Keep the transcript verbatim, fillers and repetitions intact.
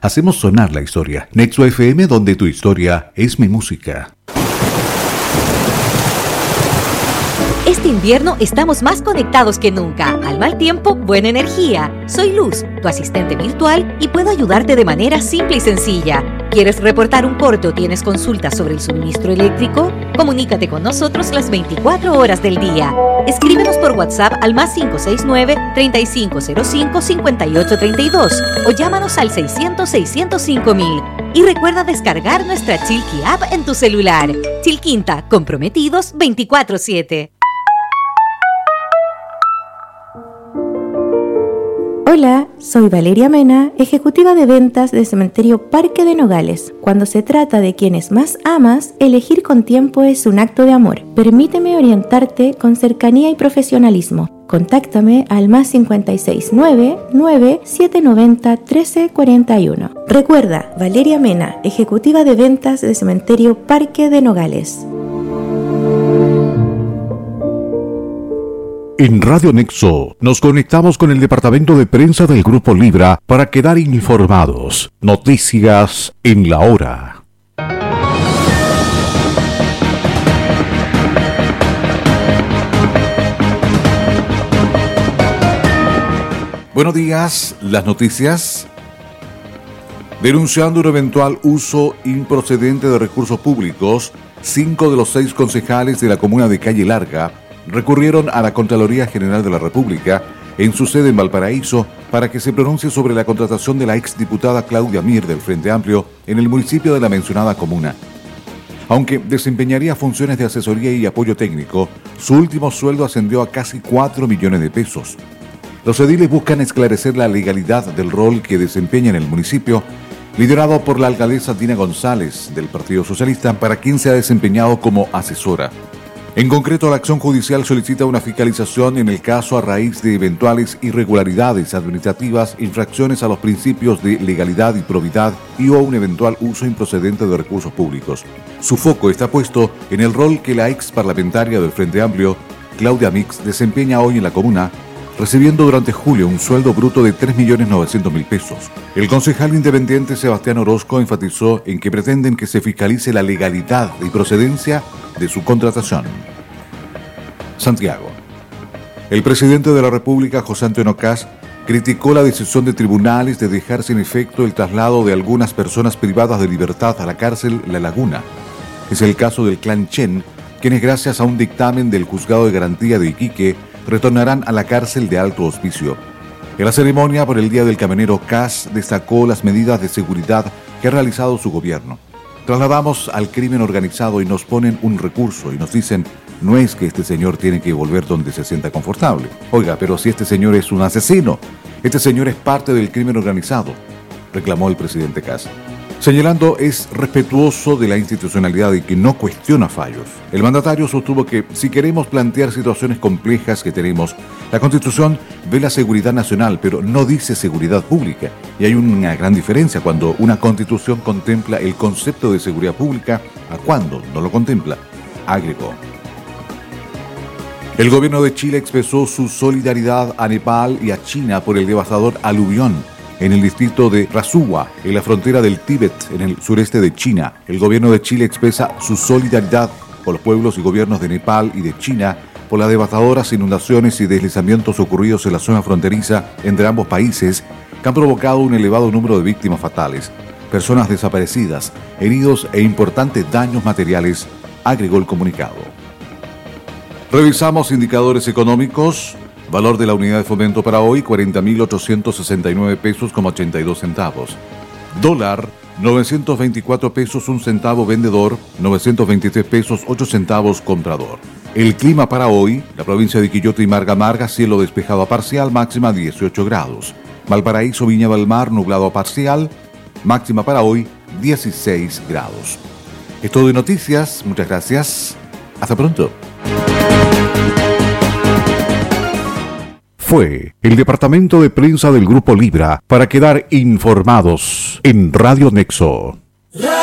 Hacemos sonar la historia. Nexo F M, donde tu historia es mi música. Este invierno estamos más conectados que nunca. Al mal tiempo, buena energía. Soy Luz, tu asistente virtual, y puedo ayudarte de manera simple y sencilla. ¿Quieres reportar un corte o tienes consultas sobre el suministro eléctrico? Comunícate con nosotros las veinticuatro horas del día. Escríbenos por WhatsApp al más cinco seis nueve, treinta y cinco cero cinco, cincuenta y ocho treinta y dos o llámanos al seiscientos, seiscientos cinco mil. Y recuerda descargar nuestra Chilqui app en tu celular. Chilquinta, comprometidos veinticuatro siete. Hola, soy Valeria Mena, ejecutiva de ventas de Cementerio Parque de Nogales. Cuando se trata de quienes más amas, elegir con tiempo es un acto de amor. Permíteme orientarte con cercanía y profesionalismo. Contáctame al más cinco seis nueve, nueve siete nueve cero, uno tres cuatro uno. Recuerda, Valeria Mena, ejecutiva de ventas de Cementerio Parque de Nogales. En Radio Nexo nos conectamos con el departamento de prensa del Grupo Libra para quedar informados. Noticias en la hora. Buenos días, las noticias. Denunciando un eventual uso improcedente de recursos públicos, cinco de los seis concejales de la comuna de Calle Larga recurrieron a la Contraloría General de la República en su sede en Valparaíso para que se pronuncie sobre la contratación de la exdiputada Claudia Mir del Frente Amplio en el municipio de la mencionada comuna. Aunque desempeñaría funciones de asesoría y apoyo técnico, su último sueldo ascendió a casi cuatro millones de pesos. Los ediles buscan esclarecer la legalidad del rol que desempeña en el municipio, liderado por la alcaldesa Dina González del Partido Socialista, para quien se ha desempeñado como asesora. En concreto, la acción judicial solicita una fiscalización en el caso a raíz de eventuales irregularidades administrativas, infracciones a los principios de legalidad y probidad y o un eventual uso improcedente de recursos públicos. Su foco está puesto en el rol que la ex parlamentaria del Frente Amplio, Claudia Mix, desempeña hoy en la comuna, recibiendo durante julio un sueldo bruto de tres millones novecientos mil pesos. El concejal independiente Sebastián Orozco enfatizó en que pretenden que se fiscalice la legalidad y procedencia de su contratación. Santiago. El presidente de la República, José Antonio Kast, criticó la decisión de tribunales de dejar sin efecto el traslado de algunas personas privadas de libertad a la cárcel La Laguna. Es el caso del clan Chen, quienes gracias a un dictamen del Juzgado de Garantía de Iquique retornarán a la cárcel de Alto Hospicio. En la ceremonia por el Día del Camionero, Kast destacó las medidas de seguridad que ha realizado su gobierno. Trasladamos al crimen organizado y nos ponen un recurso y nos dicen, no es que este señor tiene que volver donde se sienta confortable. Oiga, pero si este señor es un asesino, este señor es parte del crimen organizado, reclamó el presidente Kast. Señalando es respetuoso de la institucionalidad y que no cuestiona fallos. El mandatario sostuvo que si queremos plantear situaciones complejas que tenemos, la Constitución ve la seguridad nacional, pero no dice seguridad pública. Y hay una gran diferencia cuando una Constitución contempla el concepto de seguridad pública a cuando no lo contempla, agregó. El gobierno de Chile expresó su solidaridad a Nepal y a China por el devastador aluvión en el distrito de Rasuwa, en la frontera del Tíbet, en el sureste de China. El gobierno de Chile expresa su solidaridad con los pueblos y gobiernos de Nepal y de China por las devastadoras inundaciones y deslizamientos ocurridos en la zona fronteriza entre ambos países, que han provocado un elevado número de víctimas fatales, personas desaparecidas, heridos e importantes daños materiales, agregó el comunicado. Revisamos indicadores económicos. Valor de la unidad de fomento para hoy, cuarenta mil ochocientos sesenta y nueve pesos con ochenta y dos centavos. Dólar, novecientos veinticuatro pesos un centavo vendedor, novecientos veintitrés pesos ocho centavos comprador. El clima para hoy, la provincia de Quillota y Marga Marga, cielo despejado a parcial, máxima dieciocho grados. Valparaíso, Viña del Mar, nublado a parcial, máxima para hoy dieciséis grados. Es todo de noticias, muchas gracias, hasta pronto. Fue el departamento de prensa del Grupo Libra para quedar informados en Radio Nexo.